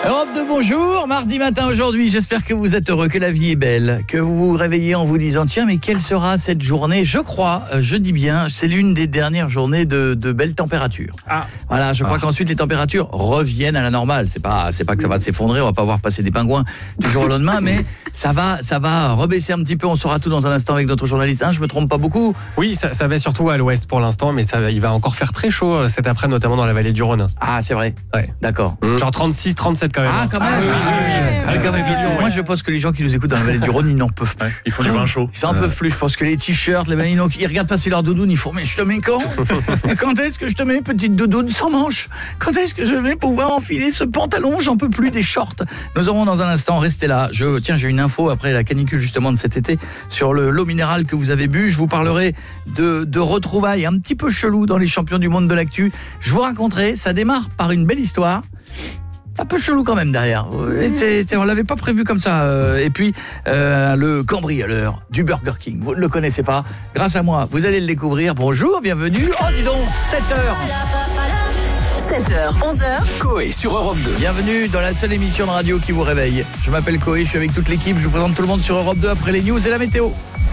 Europe 2, bonjour, mardi matin aujourd'hui, j'espère que vous êtes heureux, que la vie est belle, que vous vous réveillez en vous disant tiens mais quelle sera cette journée. Je crois, je dis bien, c'est l'une des dernières journées de belles températures. Voilà, je crois qu'ensuite les températures reviennent à la normale. C'est pas que ça va s'effondrer, on va pas voir passer des pingouins du jour au lendemain, mais ça va rebaisser un petit peu. On saura tout dans un instant avec notre journaliste. Je me trompe pas beaucoup? Oui, ça va surtout à l'ouest pour l'instant, mais il va encore faire très chaud cet après, notamment dans la vallée du Rhône. Ah, c'est vrai. Ouais. D'accord. Genre 36, 37 quand même. Ah, quand même. Moi, je pense que les gens qui nous écoutent dans la vallée du Rhône, ils n'en peuvent plus. Ils font du vin chaud. Ils n'en peuvent plus. Je pense que les t-shirts, les balinons, ils regardent passer leur doudoune, ils font mais je te mets quand? Quand est-ce que je te mets petite doudoune sans manches? Quand est-ce que je vais pouvoir enfiler ce pantalon? J'en peux plus des shorts. Nous aurons dans un instant, restez là. J'ai une info après la canicule justement de cet été sur l'eau minérale que vous avez bu. Je vous parlerai de retrouvailles un petit peu chelou dans les champions du monde de l'actu. Je vous raconterai, ça démarre par une belle histoire. Un peu chelou quand même derrière. On l'avait pas prévu comme ça. Et puis le cambrioleur du Burger King. Vous ne le connaissez pas. Grâce à moi, vous allez le découvrir. Bonjour, bienvenue. Oh, dis donc, 7h. 7h, 11h. Coé sur Europe 2. Bienvenue dans la seule émission de radio qui vous réveille. Je m'appelle Coé, je suis avec toute l'équipe. Je vous présente tout le monde sur Europe 2 après les news et la météo.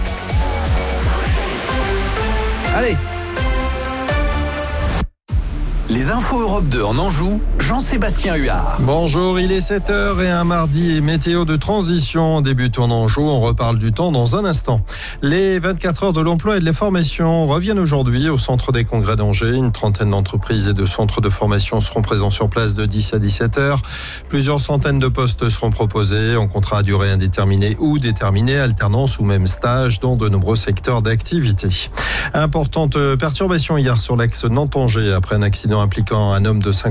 Allez. Les infos Europe 2 en Anjou, Jean-Sébastien Huard. Bonjour, il est 7h et un mardi et météo de transition débute en Anjou. On reparle du temps dans un instant. Les 24 heures de l'emploi et de la formation reviennent aujourd'hui au centre des congrès d'Angers. Une trentaine d'entreprises et de centres de formation seront présents sur place de 10 à 17h. Plusieurs centaines de postes seront proposés en contrat à durée indéterminée ou déterminée, alternance ou même stage dans de nombreux secteurs d'activité. Importante perturbation hier sur l'axe Nantes-Angers après un accident impliquant un homme de 50